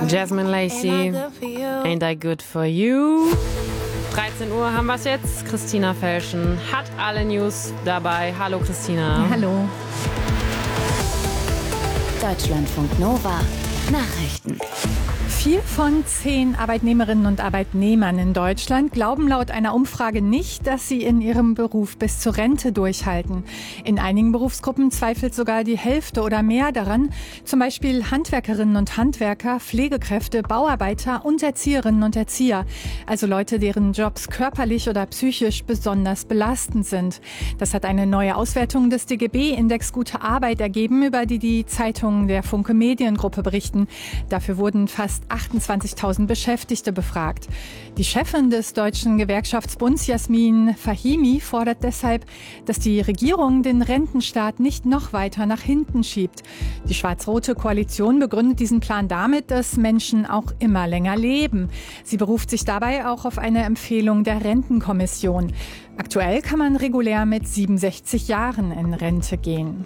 Jasmine Lacey, Ain't I Good For You? 13 Uhr haben wir es jetzt. Christina Felschen hat alle News dabei. Hallo Christina. Hallo. Deutschlandfunk Nova Nachrichten. 4 von 10 Arbeitnehmerinnen und Arbeitnehmern in Deutschland glauben laut einer Umfrage nicht, dass sie in ihrem Beruf bis zur Rente durchhalten. In einigen Berufsgruppen zweifelt sogar die Hälfte oder mehr daran. Zum Beispiel Handwerkerinnen und Handwerker, Pflegekräfte, Bauarbeiter und Erzieherinnen und Erzieher. Also Leute, deren Jobs körperlich oder psychisch besonders belastend sind. Das hat eine neue Auswertung des DGB-Index Gute Arbeit ergeben, über die Zeitungen der Funke Mediengruppe berichten. Dafür wurden fast 28.000 Beschäftigte befragt. Die Chefin des Deutschen Gewerkschaftsbunds, Jasmin Fahimi, fordert deshalb, dass die Regierung den Rentenstaat nicht noch weiter nach hinten schiebt. Die schwarz-rote Koalition begründet diesen Plan damit, dass Menschen auch immer länger leben. Sie beruft sich dabei auch auf eine Empfehlung der Rentenkommission. Aktuell kann man regulär mit 67 Jahren in Rente gehen.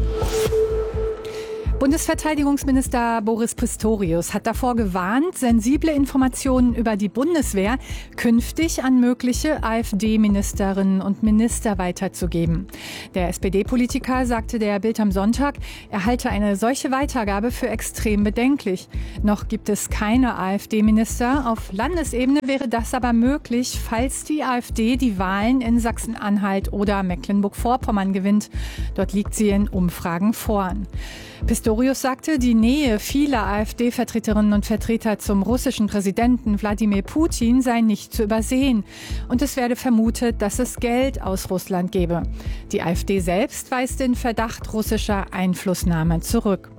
Bundesverteidigungsminister Boris Pistorius hat davor gewarnt, sensible Informationen über die Bundeswehr künftig an mögliche AfD-Ministerinnen und Minister weiterzugeben. Der SPD-Politiker sagte der Bild am Sonntag, er halte eine solche Weitergabe für extrem bedenklich. Noch gibt es keine AfD-Minister. Auf Landesebene wäre das aber möglich, falls die AfD die Wahlen in Sachsen-Anhalt oder Mecklenburg-Vorpommern gewinnt. Dort liegt sie in Umfragen vorn. Pistorius sagte, die Nähe vieler AfD-Vertreterinnen und Vertreter zum russischen Präsidenten Wladimir Putin sei nicht zu übersehen. Und es werde vermutet, dass es Geld aus Russland gebe. Die AfD selbst weist den Verdacht russischer Einflussnahme zurück.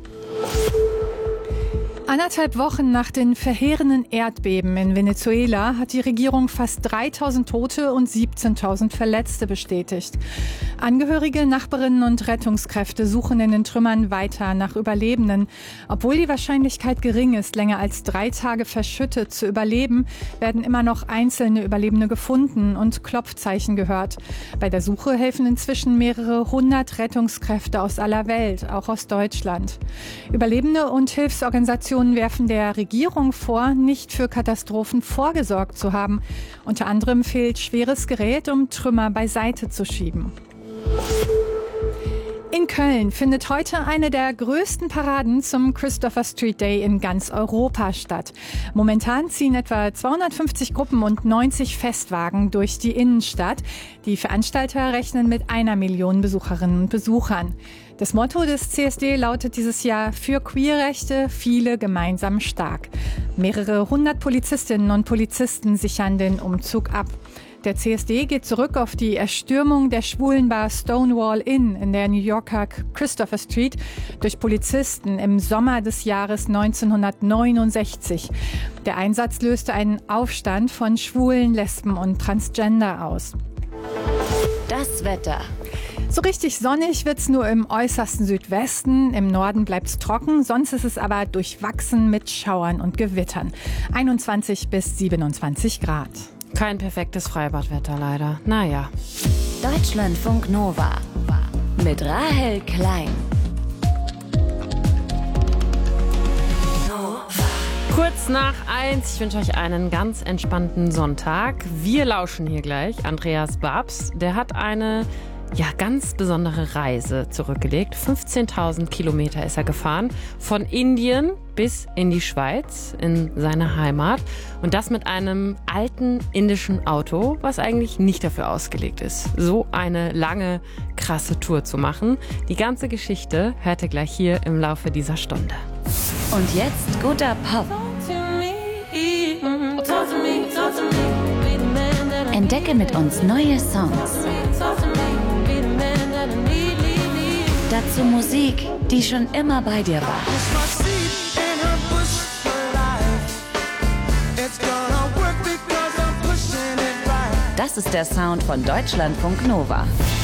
1,5 Wochen nach den verheerenden Erdbeben in Venezuela hat die Regierung fast 3.000 Tote und 17.000 Verletzte bestätigt. Angehörige, Nachbarinnen und Rettungskräfte suchen in den Trümmern weiter nach Überlebenden. Obwohl die Wahrscheinlichkeit gering ist, länger als 3 Tage verschüttet zu überleben, werden immer noch einzelne Überlebende gefunden und Klopfzeichen gehört. Bei der Suche helfen inzwischen mehrere 100 Rettungskräfte aus aller Welt, auch aus Deutschland. Überlebende und Hilfsorganisationen werfen der Regierung vor, nicht für Katastrophen vorgesorgt zu haben. Unter anderem fehlt schweres Gerät, um Trümmer beiseite zu schieben. In Köln findet heute eine der größten Paraden zum Christopher Street Day in ganz Europa statt. Momentan ziehen etwa 250 Gruppen und 90 Festwagen durch die Innenstadt. Die Veranstalter rechnen mit 1 Million Besucherinnen und Besuchern. Das Motto des CSD lautet dieses Jahr: Für Queerrechte, viele gemeinsam stark. Mehrere 100 Polizistinnen und Polizisten sichern den Umzug ab. Der CSD geht zurück auf die Erstürmung der Schwulenbar Stonewall Inn in der New Yorker Christopher Street durch Polizisten im Sommer des Jahres 1969. Der Einsatz löste einen Aufstand von Schwulen, Lesben und Transgender aus. Das Wetter. So richtig sonnig wird's nur im äußersten Südwesten. Im Norden bleibt's trocken, sonst ist es aber durchwachsen mit Schauern und Gewittern. 21 bis 27 Grad. Kein perfektes Freibadwetter leider. Naja. Deutschlandfunk Nova mit Rahel Klein. Kurz nach 1. Ich wünsche euch einen ganz entspannten Sonntag. Wir lauschen hier gleich Andreas Babs. Der hat eine ganz besondere Reise zurückgelegt. 15.000 Kilometer ist er gefahren. Von Indien bis in die Schweiz, in seine Heimat. Und das mit einem alten indischen Auto, was eigentlich nicht dafür ausgelegt ist, so eine lange, krasse Tour zu machen. Die ganze Geschichte hört ihr gleich hier im Laufe dieser Stunde. Und jetzt guter Pop. Entdecke mit uns neue Songs. Dazu Musik, die schon immer bei dir war. Das ist der Sound von Deutschlandfunk Nova.